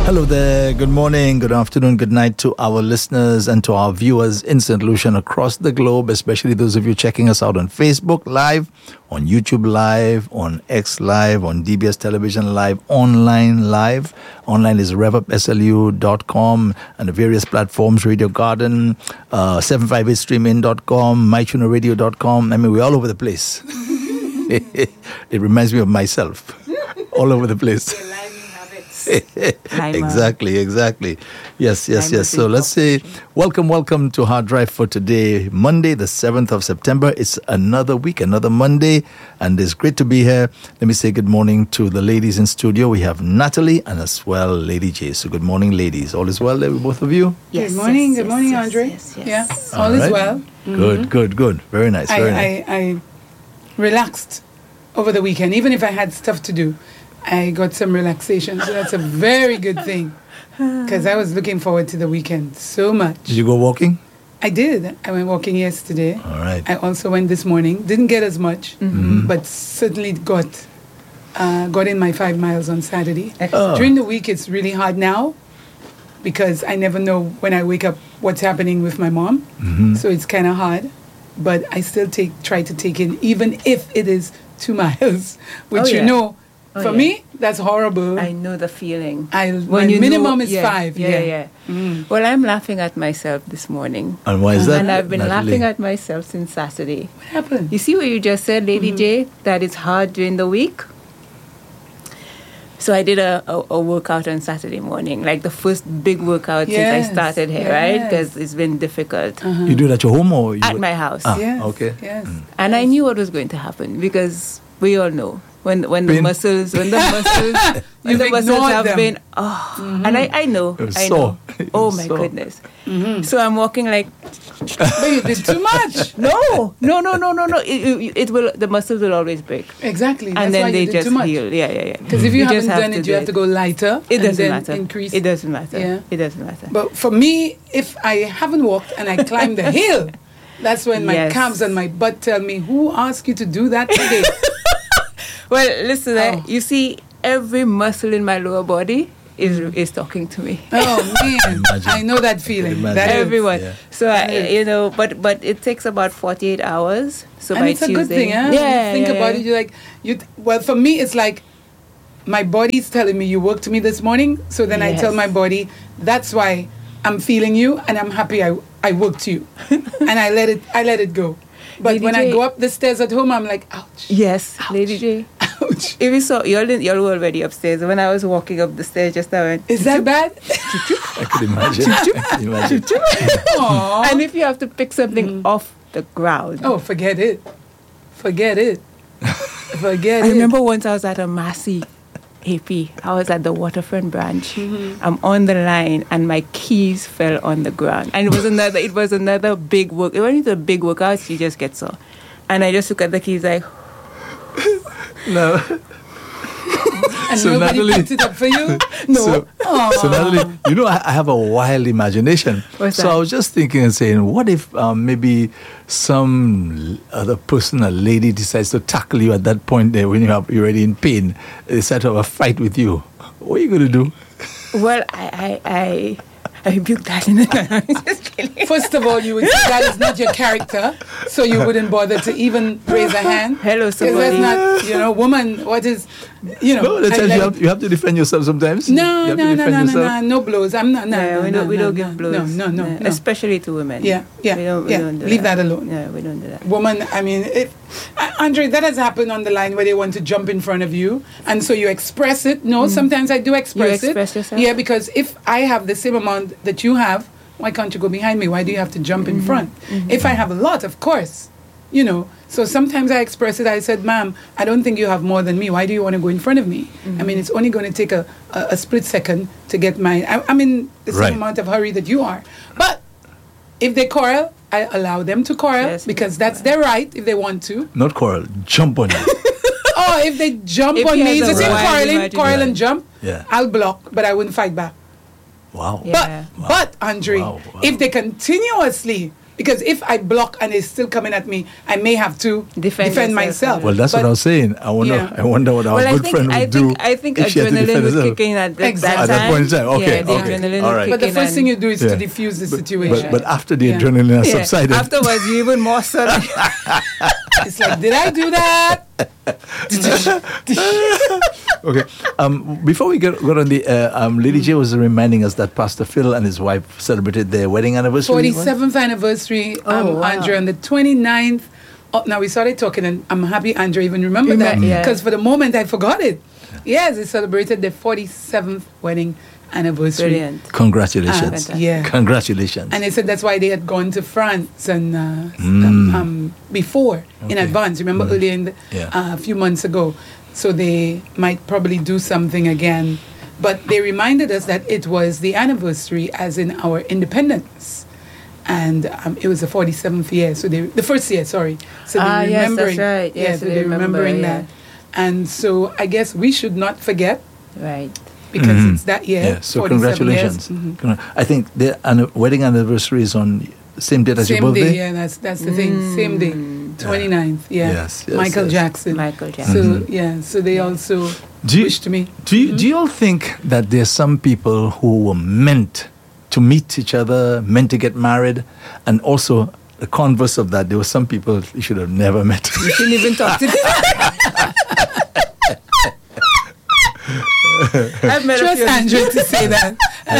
Hello there, good morning, good afternoon, good night to our listeners and to our viewers in St. Lucia across the globe, especially those of you checking us out on Facebook Live, on YouTube Live, on X Live, on DBS Television Live, online live. Online is revupslu.com and the various platforms, Radio Garden, 758streamin.com, mytuneradio.com. I mean, we're all over the place. It reminds me of myself. All over the place. Exactly. Yes. So let's say welcome to Hard Drive for today, Monday, the 7th of September. It's another week, another Monday, and it's great to be here. Let me say good morning to the ladies in studio. We have Natalie and as well Lady J. So good morning, ladies. All is well there with both of you? Yes. Good morning, Andre. Yes. Yeah, all is well. Good. Very nice. I relaxed over the weekend, even if I had stuff to do. I got some relaxation, so that's a very good thing. Because I was looking forward to the weekend so much. Did you go walking? I did. I went walking yesterday. All right. I also went this morning. Didn't get as much, but certainly got in my 5 miles on Saturday. During the week, it's really hard now because I never know when I wake up what's happening with my mom. So it's kind of hard. But I still try to take in, even if it is 2 miles, which for me, that's horrible. I know the feeling. My minimum is 5. Yeah. Well, I'm laughing at myself this morning. And why is that? And I've been laughing at myself since Saturday. What happened? You see what you just said, Lady J, that it's hard during the week? So I did a workout on Saturday morning, like the first big workout since I started here, right? Because it's been difficult. You do it at your home or? At my house. Okay. Yes. And I knew what was going to happen because we all know. When the muscles have been and I know. Oh my goodness. So I'm walking like but you did too much. No. It will, the muscles will always break. Exactly. And then they just heal. Yeah. Because if you haven't done it, you have to go lighter. It doesn't matter. Increase. It doesn't matter. Yeah. It doesn't matter. But for me, if I haven't walked and I climb the hill, that's when my calves and my butt tell me, who asked you to do that today? Well, listen, you see, every muscle in my lower body is talking to me. Oh, man. I know that feeling. That everyone. Yeah. So, but it takes about 48 hours. So and by it's Tuesday. a good thing, huh? Yeah. Think about it. Well, for me, it's like my body's telling me you worked me this morning. So then I tell my body, that's why I'm feeling you and I'm happy I worked you. And I let it go. But Lady when J, I go up the stairs at home, I'm like, ouch. Yes, ouch. Lady J. Ouch. If you saw, y'all were already upstairs. When I was walking up the stairs, just I went, is that bad? I could imagine. And if you have to pick something off the ground. Oh, forget it. I remember once I was at a Massey AP. I was at the Waterfront branch. I'm on the line and my keys fell on the ground. And it was another big work. It wasn't a big workout, you just get so. And I just look at the keys like no. And so nobody Natalie, picked it up for you? No. So Natalie, I have a wild imagination. What's so that? I was just thinking and saying, what if maybe some other person, a lady, decides to tackle you at that point there when you're already in pain, they start to have a fight with you. What are you going to do? Well, I rebuke that in the just kidding. First of all, you would say that is not your character, so you wouldn't bother to even raise a hand. Hello, somebody. That's not, woman, what is, No, that's you have to defend yourself sometimes. No, no blows. I'm not, we don't give blows. No. Especially to women. Yeah. We don't do Leave that alone. Yeah, we don't do that. Woman, I mean, Andre, that has happened on the line where they want to jump in front of you, and so you express it. No, sometimes I do express it. You express yourself? Yeah, because if I have the same amount that you have, why can't you go behind me? Why do you have to jump in front? If I have a lot, of course, So sometimes I express it. I said, ma'am, I don't think you have more than me. Why do you want to go in front of me? I mean, it's only going to take a split second to get I'm in the same amount of hurry that you are. But if they quarrel, I allow them to quarrel because that's their right if they want to. Not quarrel, jump on you. Oh, if they jump on me, it's the same quarrel and jump. Yeah. I'll block, but I wouldn't fight back. Wow. Yeah. But Andre, if they continuously Because if I block and they're still coming at me, I may have to defend myself. Well, that's what I was saying. I wonder what our good friend would do. I think adrenaline was kicking at that time. At that point in time. Okay. Yeah, the adrenaline all right. But the first thing you do is to diffuse the situation. But after the adrenaline has subsided. Afterwards, you even more so. It's like, did I do that? Okay. Before we got on the Lady J was reminding us that Pastor Phil and his wife celebrated their wedding anniversary. 47th anniversary, Andrea, on the 29th. Oh, now we started talking, and I'm happy Andrea even remembered that, because for the moment I forgot it. Yes, they celebrated their 47th wedding anniversary. Brilliant. Congratulations. Congratulations. And they said that's why they had gone to France and before, in advance. Remember earlier a few months ago. So they might probably do something again. But they reminded us that it was the anniversary as in our independence. And it was the 47th year. So the first year, sorry. So they're remembering. Yes, that's right. Yes, so they're remembering that. And so I guess we should not forget. Right. Because it's that year. Yeah, so congratulations. I think the wedding anniversary is on the same date as your birthday. Same day, yeah, that's the thing. Same day, 29th, Yes, Michael Jackson. So, so they also wished me. Do you all think that there's some people who were meant to meet each other, meant to get married, and also the converse of that, there were some people you should have never met? You shouldn't even talk to them. I've met Trust Andrew to say that.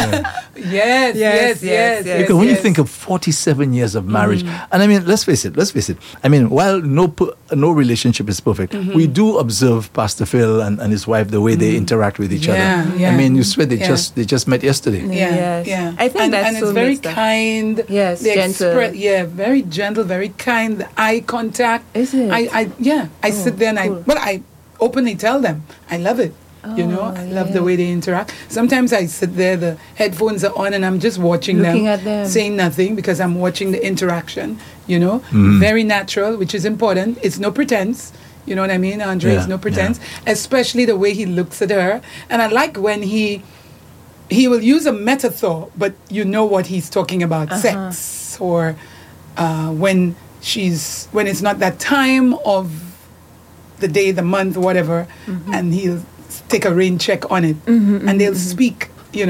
Yes. Because when you think of 47 years of marriage, and I mean, let's face it. I mean, while no relationship is perfect, we do observe Pastor Phil and his wife, the way they interact with each other. Yeah. I mean, you swear they just met yesterday. Yeah. I think that's and it's very kind. Yes, gentle. Very gentle, very kind. The eye contact. Is it? I sit there and I openly tell them I love it. I love the way they interact. Sometimes I sit there, the headphones are on, and I'm just watching Looking them, at them, saying nothing because I'm watching the interaction, very natural, which is important. It's no pretense. You know what I mean, Andre? It's no pretense, especially the way he looks at her. And I like when he will use a metaphor, but you know what he's talking about, sex, or when it's not that time of the day, the month, whatever, and he'll take a rain check on it, and they'll speak,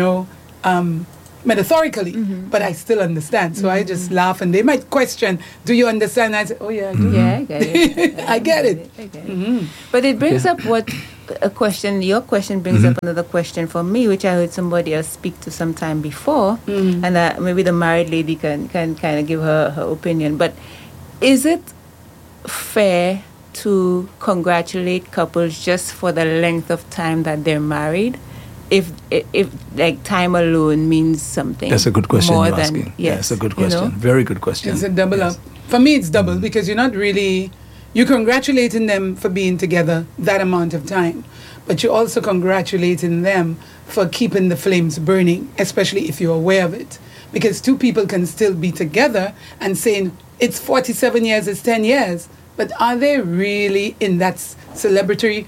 metaphorically, but I still understand. So I just laugh, and they might question, "Do you understand?" I say, "Oh yeah, I do." Yeah, I get it. I get it. But it brings up a question. Your question brings up another question for me, which I heard somebody else speak to some time before, and maybe the married lady can kind of give her opinion. But is it fair to congratulate couples just for the length of time that they're married, if like time alone means something? That's a good question you're asking. Yes, that's a good question. Very good question. It's a double up. For me, it's double because you're congratulating them for being together that amount of time, but you're also congratulating them for keeping the flames burning, especially if you're aware of it. Because two people can still be together and saying, it's 47 years, it's 10 years, but are they really in that celebratory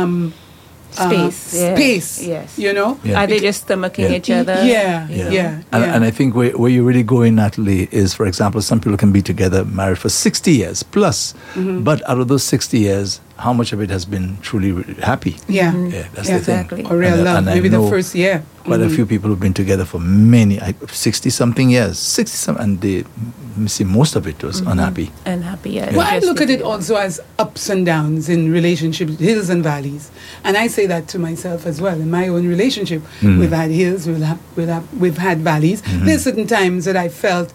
space? Yes. Are they just stomaching each other? Yeah. And I think where you're really going, Natalie, is, for example, some people can be together, married for 60 years plus, but out of those 60 years, how much of it has been truly happy? Yeah, that's the thing. Or real love, maybe the first year. Quite a few people who've been together for 60-something years, and they see most of it was unhappy. Well, I look at it also as ups and downs in relationships, hills and valleys. And I say that to myself as well. In my own relationship, we've had hills, we've had valleys. There's certain times that I felt,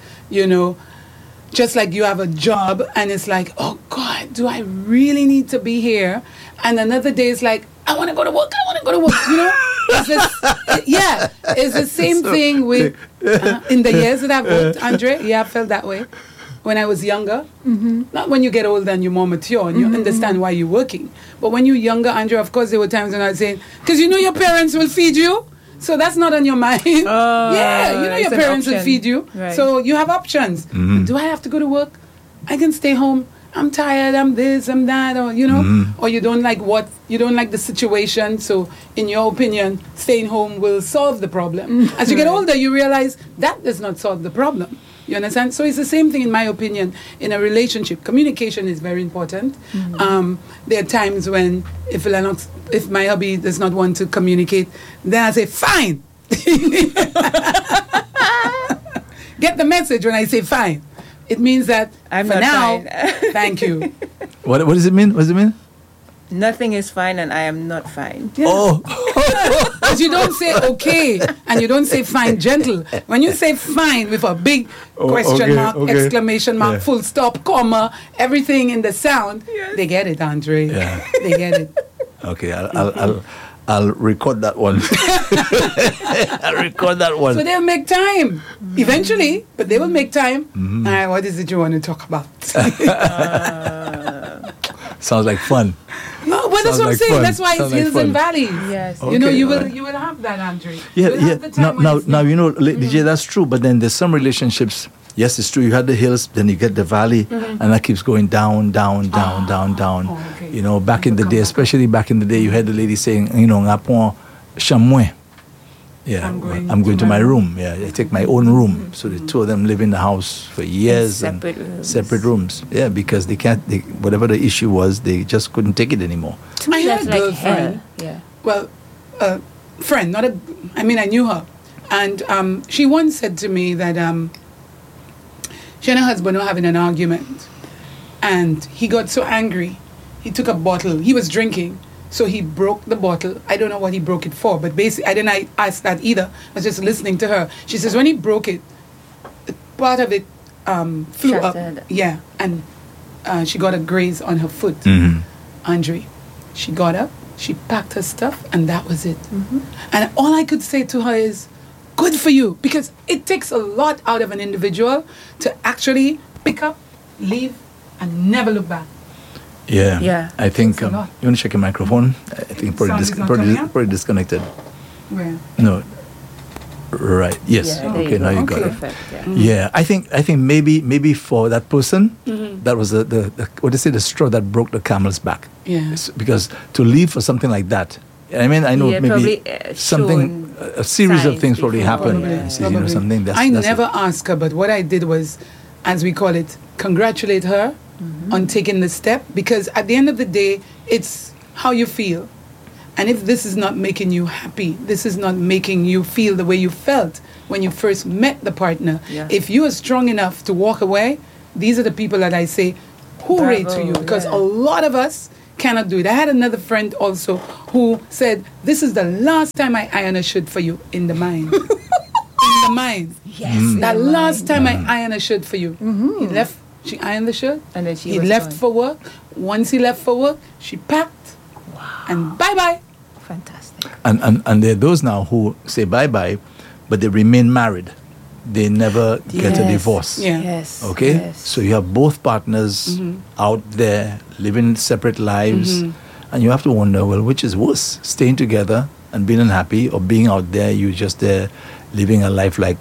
just like you have a job and it's like, oh God, do I really need to be here? And another day it's like, I want to go to work. It's the same thing with in the years that I've worked, Andre. Yeah, I felt that way when I was younger. Not when you get older and you're more mature and you understand why you're working. But when you're younger, Andre, of course there were times when I was saying, because your parents will feed you. So that's not on your mind. Your parents will feed you. Right. So you have options. Do I have to go to work? I can stay home. I'm tired, I'm this, I'm that, or or you don't like the situation, so in your opinion, staying home will solve the problem. As you get older, you realize that does not solve the problem. You understand? So it's the same thing, in my opinion, in a relationship. Communication is very important. There are times when if my hubby does not want to communicate, then I say, fine. Get the message when I say fine. It means that I'm for not now, fine. thank you. What does it mean? What does it mean? Nothing is fine and I am not fine. Yeah. Oh, But you don't say okay and you don't say fine gentle. When you say fine with a big question mark, exclamation mark, full stop, comma, everything in the sound, they get it, Andre. Yeah. They get it. okay. I'll record that one. I'll record that one. So they'll make time eventually, but they will make time. All right, what is it you want to talk about? Sounds like fun. No, but that's Sounds what I'm like saying. fun. That's why it's Sounds like hills fun. and valleys. Yes. You know, Okay, you alright. will have that, Andre. Yeah, You'll yeah. have the time when it's Now, DJ, that's true. But then there's some relationships. Yes, it's true. You had the hills, then you get the valley, and that keeps going down, down, down, down, down. Oh, okay. You know, back in the Come day, back. especially back in the day, you had the lady saying, you know, ngapon chamwe. Yeah, I'm going to my room. Yeah, I take my own room. So the two of them live in the house for years and separate rooms. Yeah, because they can't. Whatever the issue was, they just couldn't take it anymore. I had That's a like girlfriend. hell. Yeah. Well, a friend, I knew her. And she once said to me that she and her husband were having an argument. And he got so angry, he took a bottle. He was drinking, so he broke the bottle. I don't know what he broke it for, but basically, I didn't ask that either. I was just listening to her. She says when he broke it, part of it flew Shattered. up. Yeah, and she got a graze on her foot. Andre, she got up, she packed her stuff, and that was it. And all I could say to her is, good for you, because it takes a lot out of an individual to actually pick up, leave, and never look back. Yeah. Yeah. I think It's a lot. you want to check your microphone. I think Sound is not coming up? probably disconnected. Where? No. Right. Yes. Yeah, there okay. you Now go. you got it. Perfect. Yeah. Yeah, I think maybe for that person, that was the what they say, the straw that broke the camel's back. Yeah. Because to leave for something like that, I mean, I know Yeah, maybe probably, something, shown a series of signs things probably before, happened. yeah. You see, you know, something that's, I that's never it. asked her, but what I did was, as we call it, congratulate her on taking the step, because at the end of the day, it's how you feel. And if this is not making you happy, this is not making you feel the way you felt when you first met the partner, Yeah. if you are strong enough to walk away, these are the people that I say, hooray to you, Bravo, because yeah. a lot of us cannot do it. I had another friend also who said, this is the last time I iron a shirt for you in the mind. In the mind. Yes. The in the last mind. time I iron a shirt for you. He left, she ironed the shirt. And then she he was left gone. for work. Once he left for work, she packed. And bye-bye. Fantastic. And there are those now who say bye-bye, but they remain married. They never get a Yes. divorce. Yeah. Yes. Okay? Yes. So you have both partners out there living separate lives, and you have to wonder, well, which is worse? Staying together and being unhappy, or being out there, you just there living a life like,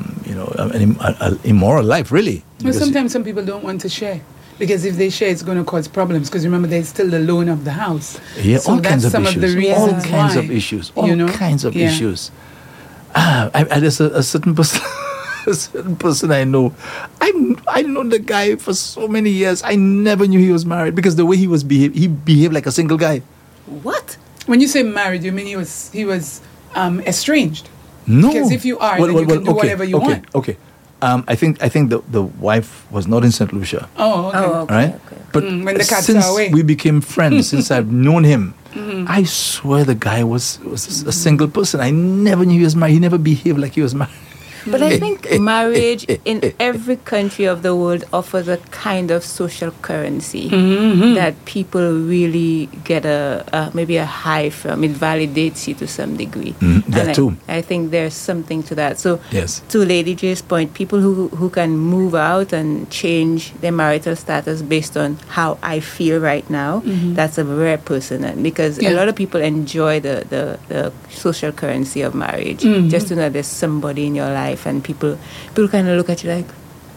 an immoral life, really. Well, Because- sometimes some people don't want to share. Because if they share, it's going to cause problems. Because remember, there's still the loan of the house. Yeah, So all that's kinds of some issues. of the reasons all kinds why, of issues. All you know? kinds of Yeah. issues. There's a certain person, a certain person I know. I know the guy for so many years. I never knew he was married because the way he behaved like a single guy. What? When you say married, you mean he was estranged? No, Because if you are, then you can do whatever you want. Okay. I think the wife was not in St. Lucia. Oh, okay. Oh, All okay. right, okay. but When the cats since are away. we became friends, since I've known him, I swear the guy was a single person. I never knew he was married. He never behaved like he was married. But I think marriage in every country of the world offers a kind of social currency that people really get maybe a high from. It validates you to some degree. That And too. I think there's something to that. So Yes. to Lady J's point, people who can move out and change their marital status based on how I feel right now, that's a rare person. And because Yeah. a lot of people enjoy the social currency of marriage. Just to know there's somebody in your life, and people kind of look at you like,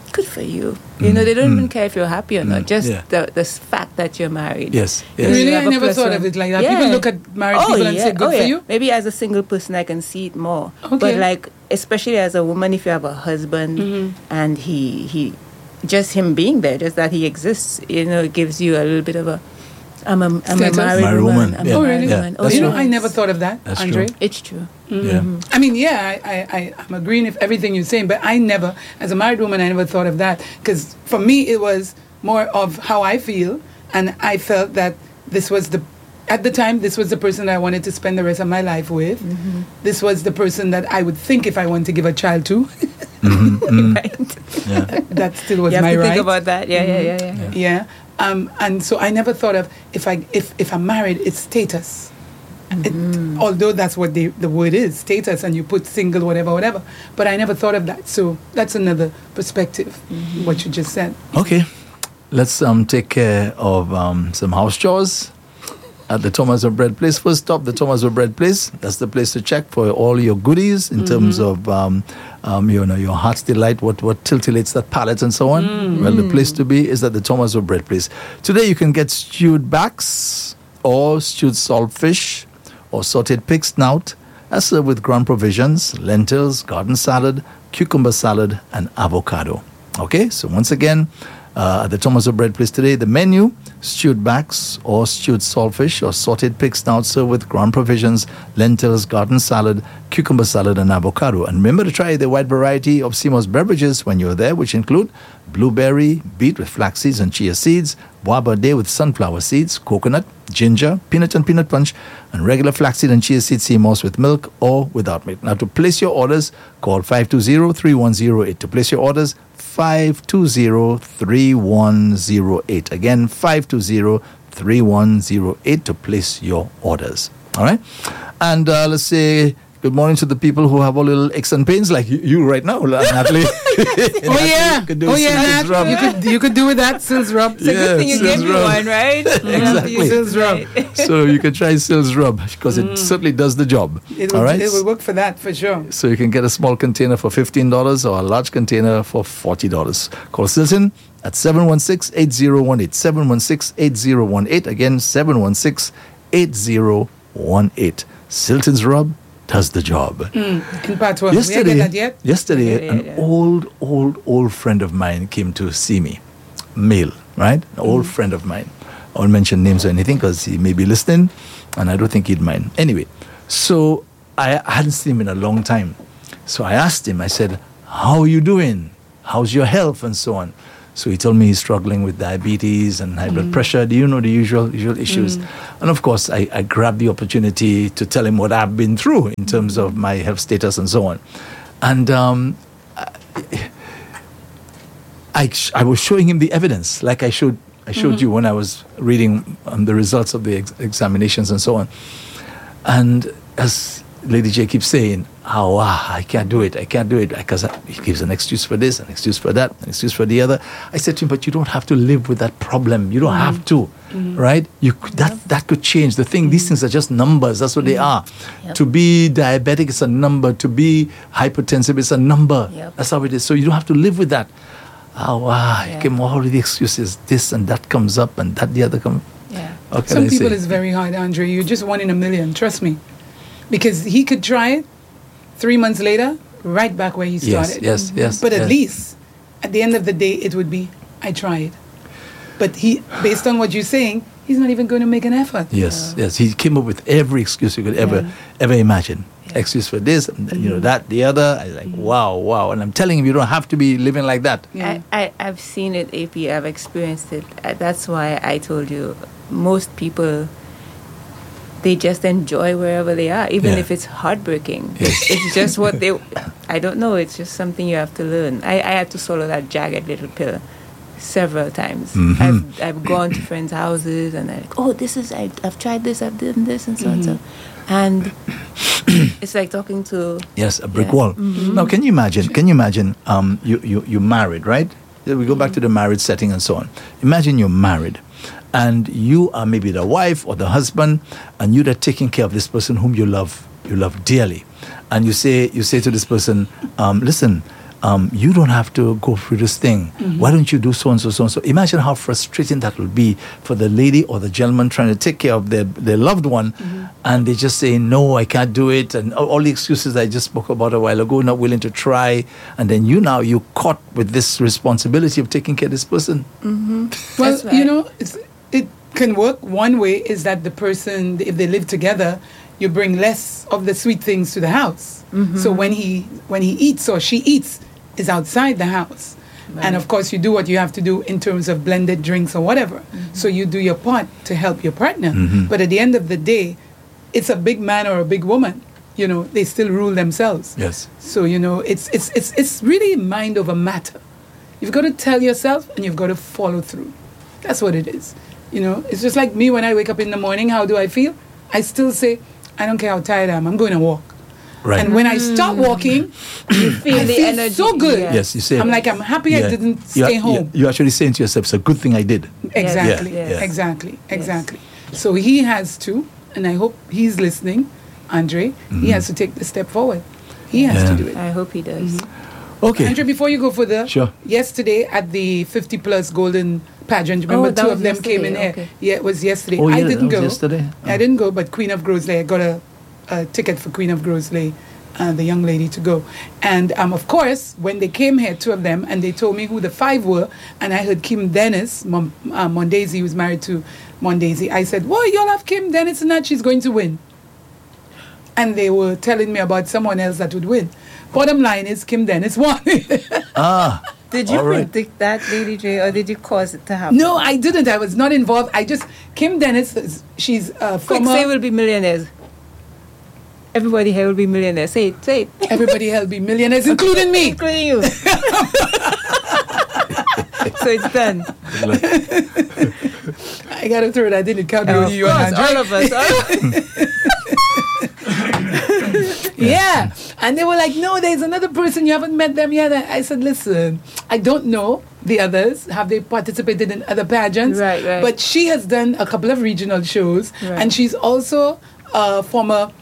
good for you. You know, they don't even care if you're happy or not. Just the fact that you're married. Yes. Really, I never thought of it like that. People look at married people and say, good for you. Maybe as a single person, I can see it more. Okay. But like, especially as a woman, if you have a husband and he just him being there, just that he exists, you know, it gives you a little bit of a, I'm a married woman. Oh, really? Yeah. Oh, you know, I never thought of that, That's Andre. True. It's true. Yeah. I mean, I'm agreeing with everything you're saying, but I never, as a married woman, I never thought of that. Because for me, it was more of how I feel, and I felt that at the time, this was the person that I wanted to spend the rest of my life with. This was the person that I would think if I want to give a child to. Right. Yeah. That still was you have my to right. think about that. Yeah. And so I never thought of if I'm married, it's status. Although that's what the word is, status, and you put single, whatever. But I never thought of that. So that's another perspective, what you just said. Okay. Let's take care of some house chores at the Thomas of Bread Place. First stop, the Thomas of Bread Place. That's the place to check for all your goodies in terms of your heart's delight, what titillates that palate and so on. Well, the place to be is at the Thomas of Bread Place. Today you can get stewed backs or stewed saltfish or sauteed pig snout as served with ground provisions, lentils, garden salad, cucumber salad, and avocado. Okay, so once again, at the Thomas of Bread Place today, the menu: stewed backs or stewed saltfish or sauteed pig snout served with ground provisions, lentils, garden salad, cucumber salad, and avocado. And remember to try the wide variety of Seymour's beverages when you're there, which include blueberry, beet with flax seeds and chia seeds, bois bade with sunflower seeds, coconut, ginger, peanut and peanut punch, and regular flaxseed and chia seed Seymour's with milk or without milk. Now, to place your orders, call 520-3108. To place your orders, 520-3108. Again, 520-3108 to place your orders. All right? And let's say good morning to the people who have all little aches and pains, like you right now, Natalie. Nat, you could do with that Sills Rub. It's a good thing you gave me one, right? Exactly. Sills Rub. So you can try Sills Rub because it certainly does the job. All right? It will work for that, for sure. So you can get a small container for $15 or a large container for $40. Call Silton at 716-8018. 716-8018. Again, 716-8018. Silton's Rub does the job. In Patois. Yesterday, an old friend of mine came to see me. Male, right? An old friend of mine. I won't mention names or anything because he may be listening and I don't think he'd mind. Anyway, so I hadn't seen him in a long time. So I asked him, I said, how are you doing? How's your health? And so on. So he told me he's struggling with diabetes and high blood pressure. Do you know the usual issues? And of course, I grabbed the opportunity to tell him what I've been through in terms of my health status and so on. And I was showing him the evidence, like I showed you when I was reading the results of the examinations and so on. And as Lady J keeps saying, I can't do it because he gives an excuse for this, an excuse for that, an excuse for the other. I said to him, but you don't have to live with that problem. You don't have to, right? That could change. These things are just numbers. That's what they are. Yep. To be diabetic is a number. To be hypertensive is a number. Yep. That's how it is. So you don't have to live with that. You came all the excuses. This and that comes up, and that the other comes. Yeah. Some people it's very hard, Andre. You're just one in a million. Trust me. Because he could try it 3 months later, right back where he started. Yes. But at least, at the end of the day, it would be, I tried. But based on what you're saying, he's not even going to make an effort. Yes. He came up with every excuse you could ever imagine. Yeah. Excuse for this, and that, the other. I was like, wow. And I'm telling him, you don't have to be living like that. Yeah. I've seen it, AP. I've experienced it. That's why I told you, most people, they just enjoy wherever they are, even if it's heartbreaking. Yes. It's just what I don't know, it's just something you have to learn. I had to swallow that jagged little pill several times. I've gone to friends' houses and they're like, I've tried this, I've done this, and so on. So. And it's like talking to... Yes, a brick wall. Now, can you imagine, you married, right? We go back to the marriage setting and so on. Imagine you're married. And you are maybe the wife or the husband, and you're taking care of this person whom you love dearly. And you say to this person, listen, you don't have to go through this thing. Why don't you do so and so, so and so? Imagine how frustrating that will be for the lady or the gentleman trying to take care of their loved one, and they just say, no, I can't do it, and all the excuses I just spoke about a while ago, not willing to try, and then you're caught with this responsibility of taking care of this person. Well, That's right. you know, it can work. One way is that the person, if they live together, you bring less of the sweet things to the house. So when he eats or she eats, is outside the house. Right. And of course, you do what you have to do in terms of blended drinks or whatever. So you do your part to help your partner. But at the end of the day, it's a big man or a big woman. You know, they still rule themselves. Yes. So, you know, it's really mind over matter. You've got to tell yourself and you've got to follow through. That's what it is. You know, it's just like me when I wake up in the morning, how do I feel? I still say, I don't care how tired I am, I'm going to walk. Right. And when I start walking, You feel I the feel energy. so good. Yeah. Yes, you say. I'm like, I'm happy I didn't stay home. You're actually saying to yourself, it's a good thing I did. Exactly, Yeah, yeah. exactly. So he has to, and I hope he's listening, Andre, he has to take the step forward. He has Yeah. to do it. I hope he does. Okay. Andre, before you go further, Sure. yesterday at the 50 Plus Golden Pageant, remember Oh, that two was of them came in yesterday, here. okay. Yeah, it was yesterday. Oh, I yeah, didn't that go. was yesterday? I didn't go, but Queen of Grosley, I got a ticket for Queen of Grosley, the young lady, to go. And of course, when they came here, two of them, and they told me who the five were, and I heard Kim Dennis, Mondaisy, was married to Mondaisy. I said, well, you'll have Kim Dennis and that she's going to win. And they were telling me about someone else that would win. Bottom line is Kim Dennis won. Did you All right. predict that, Lady J, or did you cause it to happen? No, I didn't. I was not involved. Kim Dennis, she's Quick, former... say we'll be millionaires. Everybody here will be millionaires. Say it, say it. Everybody else be millionaires, including me. Including you. So it's done. I got to throw that in. It can't be Of only you course, and Andre. all of us. Yeah. And they were like, no, there's another person. You haven't met them yet. I said, listen, I don't know the others. Have they participated in other pageants? Right, right. But she has done a couple of regional shows. Right. And she's also a former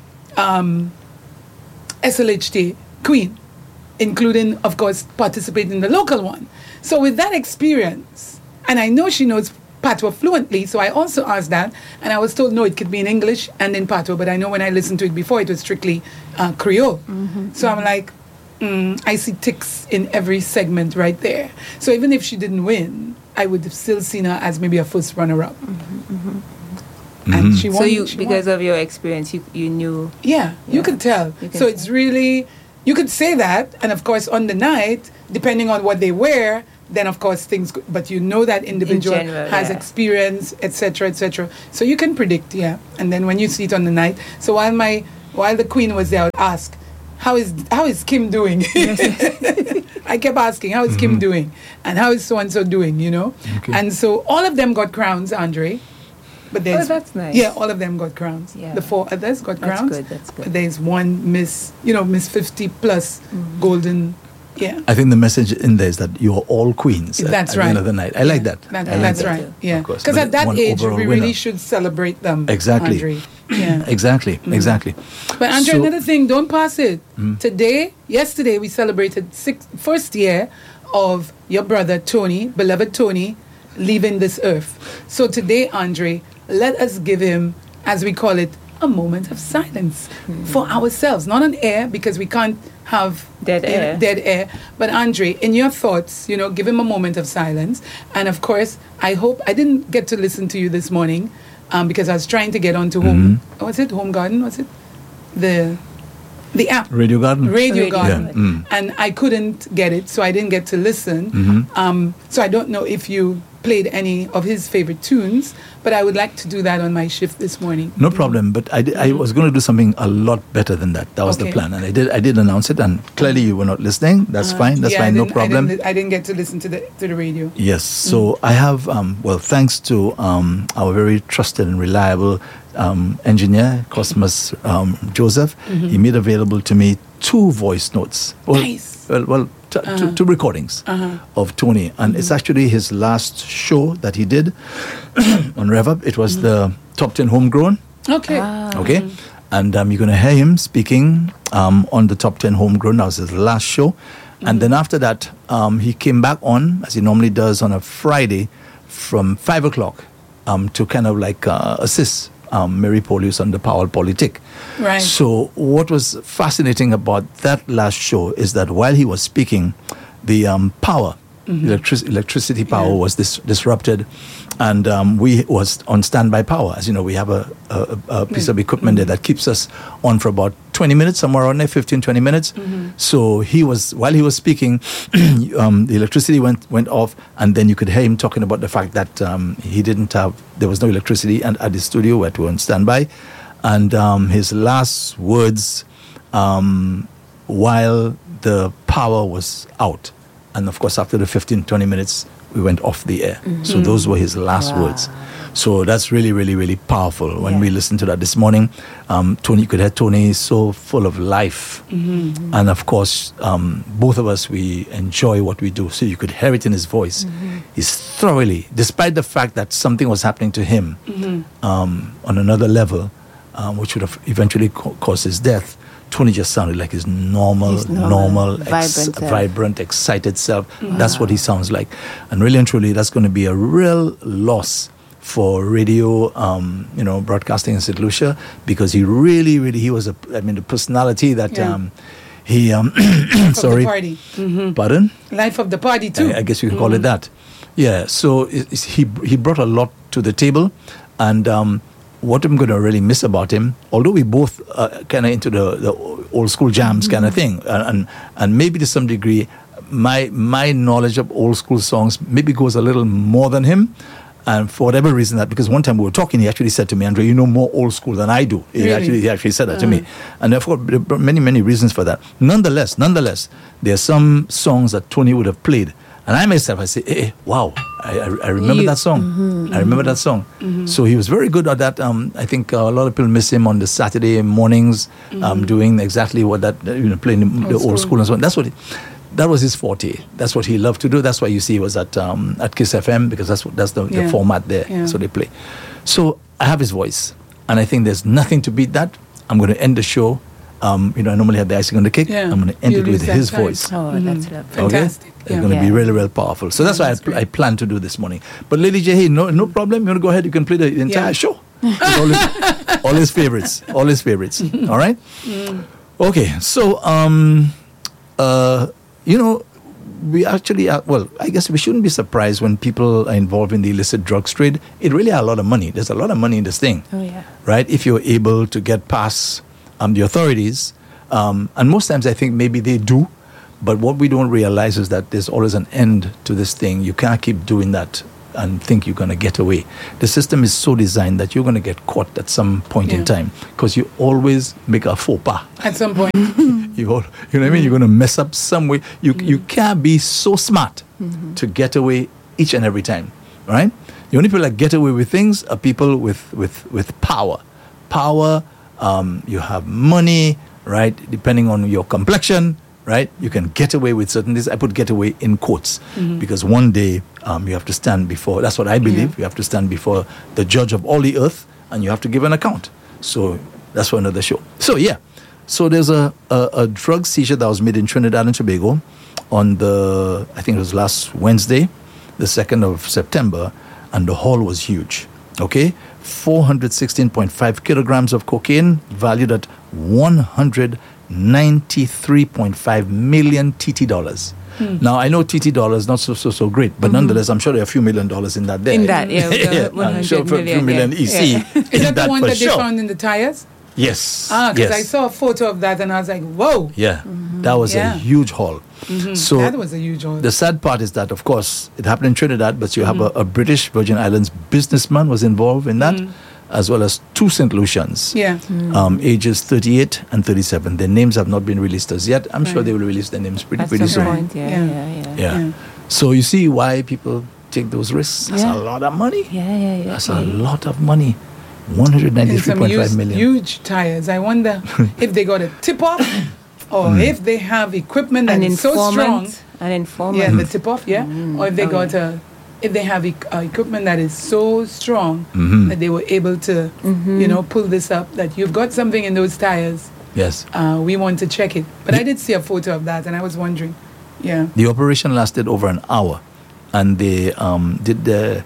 SLHT queen, including, of course, participating in the local one. So with that experience, and I know she knows Patois fluently, so I also asked that, and I was told, no, it could be in English and in Patois, but I know when I listened to it before, it was strictly Creole. So I'm like, I see ticks in every segment right there. So even if she didn't win, I would have still seen her as maybe a first runner-up. And she won. So you, she because won. of your experience, you knew. Yeah, you could tell. You can So it's really, you could say that, and of course on the night, depending on what they wear, then of course things, but you know that individual general, has yeah. experience, etc., etc. So you can predict, yeah. And then when you see it on the night, so while the queen was there, I would ask, how is Kim doing? I kept asking, how is Kim doing? And how is so-and-so doing, you know? Okay. And so all of them got crowns, Andre. But there's, that's nice. Yeah, all of them got crowns. Yeah. The four others got That's crowns. good, that's good. But there's one Miss 50 plus golden. Yeah. I think the message in there is that you are all queens That's at the right. end of the night. I like that. I like That's that. right. Yeah. Of course, Because but at that one age, we overall really winner. should celebrate them. Exactly. Andre. Yeah. Exactly. Exactly. But Andre, So- another thing, don't pass it. Yesterday, we celebrated first year of your brother Tony, beloved Tony, leaving this earth. So today, Andre, let us give him, as we call it, a moment of silence for ourselves, not on air because we can't have Dead air. But Andre, in your thoughts, give him a moment of silence. And of course, I hope I didn't get to listen to you this morning because I was trying to get onto Home Garden? Was it the app? Radio Garden. Radio Garden. Yeah. Mm. And I couldn't get it, so I didn't get to listen. So I don't know if you played any of his favorite tunes, but I would like to do that on my shift this morning. No problem, but I was going to do something a lot better than that. That was the Okay. plan, and I did announce it, and clearly you were not listening. That's fine. That's Yeah, fine. No I problem. didn't get to listen to the radio. Yes. So I have, thanks to our very trusted and reliable engineer, Cosmos Joseph, he made available to me 2 voice notes. Nice. Two recordings of Tony. And it's actually his last show that he did on Rev Up. It was the Top 10 Homegrown. Okay. Okay. And you're going to hear him speaking on the Top 10 Homegrown. That was his last show. And then after that, he came back on, as he normally does on a Friday, from 5 o'clock to kind of like assist Mary Polius on the Power Politic. Right. So what was fascinating about that last show is that while he was speaking, the power, electricity power was disrupted, and we was on standby power. As you know, we have a piece of equipment there that keeps us on for about 20 minutes, somewhere around there, 15, 20 minutes. So while he was speaking, the electricity went off, and then you could hear him talking about the fact that there was no electricity at the studio where we were on standby. And his last words, while the power was out, and of course after the 15, 20 minutes, we went off the air. So those were his last words. So that's really, really, really powerful. When we listened to that this morning, Tony, you could hear Tony is so full of life. And of course, both of us, we enjoy what we do. So you could hear it in his voice. He's thoroughly, despite the fact that something was happening to him on another level, which would have eventually caused his death, Tony just sounded like his normal, vibrant, excited self. That's what he sounds like. And really and truly, that's going to be a real loss for radio, broadcasting in St. Lucia, because he was the personality that he, sorry. Of the party. Pardon? Life of the party too. I guess you can call it that. Yeah, so he brought a lot to the table, and what I'm going to really miss about him, although we both kind of into the old school jams kind of thing, and maybe to some degree, my knowledge of old school songs maybe goes a little more than him. And for whatever reason, because one time we were talking, he actually said to me, "Andre, you know more old school than I do." He actually said that to me. And therefore, there are many, many reasons for that. Nonetheless, there are some songs that Tony would have played. And I myself, I say, hey, wow, I remember that song. I remember that song. So he was very good at that. I think a lot of people miss him on the Saturday mornings, doing exactly what that, playing the old school and so on. That was his forte. That's what he loved to do. That's why you see he was at Kiss FM, because that's the format there. Yeah. So they play. So I have his voice, and I think there's nothing to beat that. I'm going to end the show. I normally have the icing on the cake. Yeah. I'm going to end it with his voice. Oh, that's lovely. Fantastic. Okay? It's going to be really, really powerful. So that's what I plan to do this morning. But Lady J, hey, no problem. You want to go ahead? You can play the entire show. All his favorites. All his favorites. All right? Okay. So, we actually I guess we shouldn't be surprised when people are involved in the illicit drugs trade. It really has a lot of money. There's a lot of money in this thing. Oh, yeah. Right? If you're able to get past the authorities, and most times I think maybe they do, but what we don't realize is that there's always an end to this thing. You can't keep doing that and think you're going to get away. The system is so designed that you're going to get caught at some point in time, because you always make a faux pas. At some point. You know what I mean? You're going to mess up some way. You can't be so smart to get away each and every time, right? The only people that get away with things are people with power. Power, you have money, right? Depending on your complexion, right? You can get away with certain things. I put get away in quotes, because one day you have to stand before, that's what I believe, you have to stand before the judge of all the earth, and you have to give an account. So that's for another show. So yeah. So there's a drug seizure that was made in Trinidad and Tobago on I think it was last Wednesday, the 2nd of September, and the haul was huge. Okay? 416.5 kilograms of cocaine valued at $193.5 million TT dollars. Now, I know TT dollars not so great, but nonetheless, I'm sure there are a few $1 million in that there. In that, yeah. I'm sure for a few million EC. Is that the one that they found in the tires? Yes. Because I saw a photo of that and I was like, whoa. Yeah, that was a huge haul. So that was a huge haul. The sad part is that, of course, it happened in Trinidad, but you have a British Virgin Islands businessman was involved in that, as well as 2 St. Lucians, ages 38 and 37. Their names have not been released as yet. I'm sure they will release their names pretty soon. Point, yeah. So you see why people take those risks. That's a lot of money. Yeah. That's a lot of money. 193.5 million. Huge tires. I wonder if they got a tip off, or if they have equipment that is so strong. An informant. Yeah, the tip off. Yeah, or if they if they have equipment that is so strong that they were able to, pull this up. That you've got something in those tires. Yes. We want to check it. But I did see a photo of that, and I was wondering, Yeah. The operation lasted over an hour, and they did the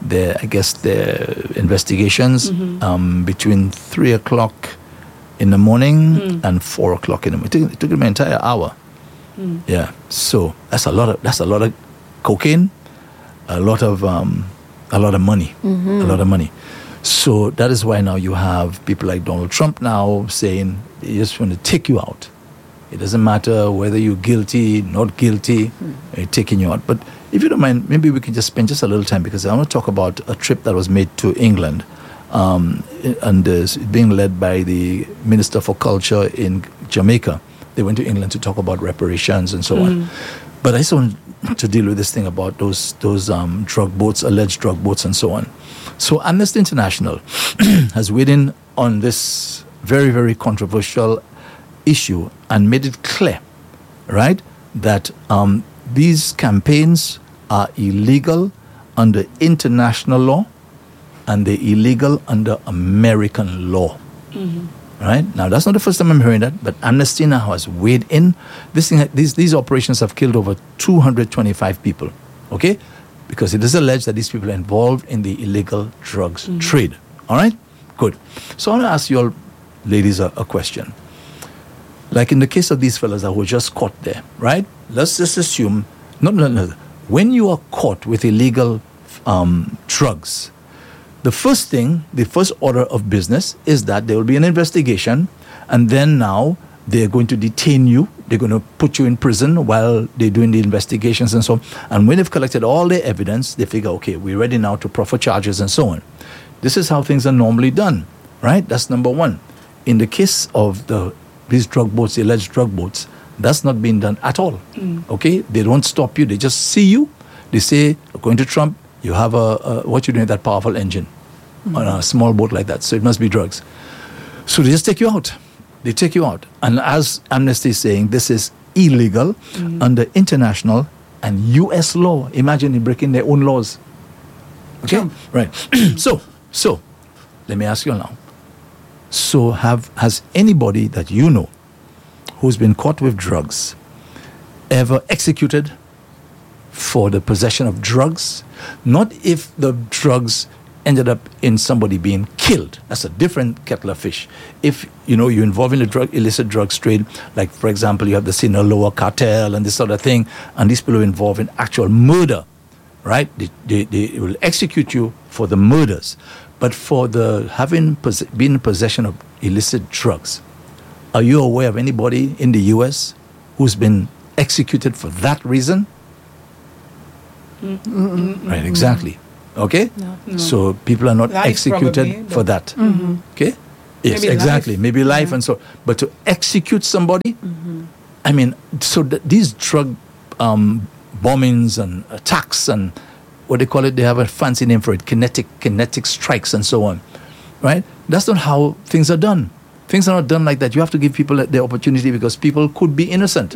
investigations between 3 o'clock in the morning and 4 o'clock in the morning. It took them an entire hour. Yeah, so that's a lot of cocaine, a lot of money, a lot of money. So that is why now you have people like Donald Trump now saying they just want to take you out. It doesn't matter whether you're guilty, not guilty, they're taking you out. But if you don't mind, maybe we can just spend just a little time, because I want to talk about a trip that was made to England, and being led by the Minister for Culture in Jamaica. They went to England to talk about reparations and so on. But I just want to deal with this thing about those drug boats, alleged drug boats and so on. So Amnesty International has weighed in on this very, very controversial issue and made it clear, right, that these campaigns are illegal under international law and they're illegal under American law. Right? Now, that's not the first time I'm hearing that, but Amnesty now has weighed in. These operations have killed over 225 people, okay? Because it is alleged that these people are involved in the illegal drugs trade. All right? Good. So I want to ask you all ladies a question. Like in the case of these fellas that were just caught there, right? Let's just assume, no. When you are caught with illegal drugs, the first order of business is that there will be an investigation, and then now they're going to detain you. They're going to put you in prison while they're doing the investigations and so on. And when they've collected all the evidence, they figure, okay, we're ready now to proffer charges and so on. This is how things are normally done, right? That's number one. In the case of these drug boats, the alleged drug boats, that's not being done at all, okay? They don't stop you. They just see you. They say, according to Trump, you have what you're doing with that powerful engine on a small boat like that, so it must be drugs. So they just take you out. They take you out. And as Amnesty is saying, this is illegal under international and U.S. law. Imagine them breaking their own laws. Okay? Right. So, let me ask you now. So has anybody that you know who's been caught with drugs ever executed for the possession of drugs? Not if the drugs ended up in somebody being killed. That's a different kettle of fish. If, you're involved in the illicit drugs trade, like, for example, you have the Sinaloa cartel and this sort of thing, and these people are involved in actual murder, right? They will execute you for the murders. But for being in possession of illicit drugs, are you aware of anybody in the U.S. who's been executed for that reason? Right, exactly. Okay? No. So people are not Life executed probably, for that. Okay? Yes, Maybe exactly. life. Maybe life and so. But to execute somebody, I mean, so these drug bombings and attacks and what they call it, they have a fancy name for it, kinetic strikes and so on. Right? That's not how things are done. Things are not done like that. You have to give people the opportunity, because people could be innocent.